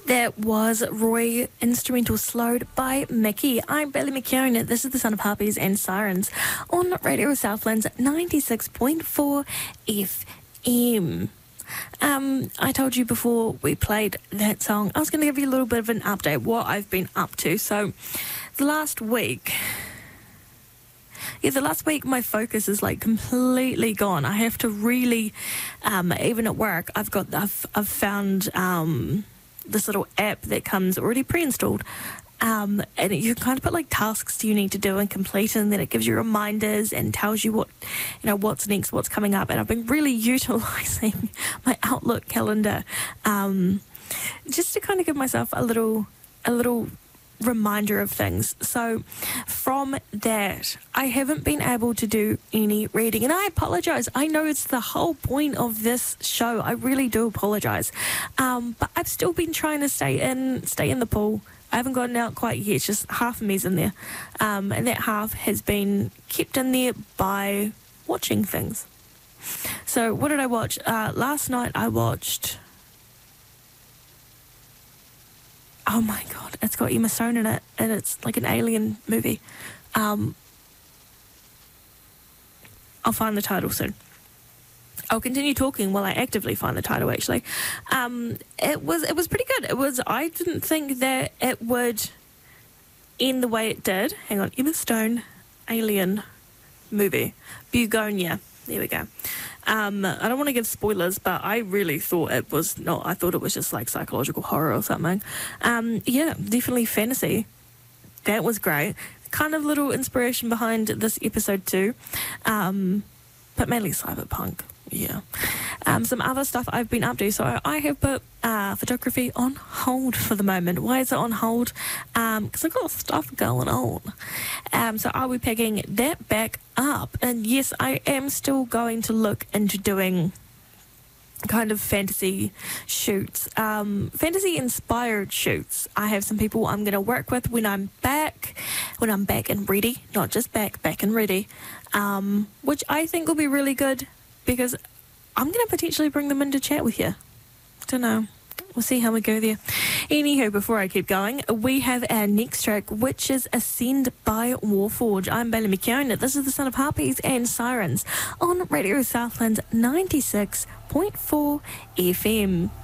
That was Roy instrumental Slowed by Mickey. I'm Bailey McKeown. This is the Son of Harpies and Sirens on Radio Southlands 96.4 FM. I told you before we played that song, I was going to give you a little bit of an update, what I've been up to. So the last week my focus is like completely gone. I have to really, even at work, I've found this little app that comes already pre-installed, and you kind of put like tasks you need to do and complete, and then it gives you reminders and tells you what's next, what's coming up. And I've been really utilising my Outlook calendar, just to kind of give myself a little reminder of things. So from that, I haven't been able to do any reading, and I apologise. I know it's the whole point of this show. I really do apologise, but I've still been trying to stay in the pool. I haven't gotten out quite yet. It's just half of me's in there, and that half has been kept in there by watching things. So what did I watch? Last night I watched, oh my God, it's got Emma Stone in it, and it's like an alien movie. I'll find the title soon. I'll continue talking while I actively find the title, actually. It was pretty good. I didn't think that it would end the way it did. Hang on, Emma Stone, alien movie. Begonia. There we go. I don't want to give spoilers, but I really thought it was not. I thought it was just like psychological horror or something. Yeah, definitely fantasy. That was great. Kind of little inspiration behind this episode too, but mainly cyberpunk. Yeah. Some other stuff I've been up to. So I have put photography on hold for the moment. Why is it on hold? Because I've got stuff going on. So I'll be picking that back up. And yes, I am still going to look into doing kind of fantasy shoots, fantasy inspired shoots. I have some people I'm going to work with when I'm back and ready, not just back and ready, which I think will be really good, because I'm going to potentially bring them in to chat with you. Don't know. We'll see how we go there. Anywho, before I keep going, we have our next track, which is Ascend by Warforge. I'm Bailey McKeown. This is the Son of Harpies and Sirens on Radio Southlands 96.4 FM.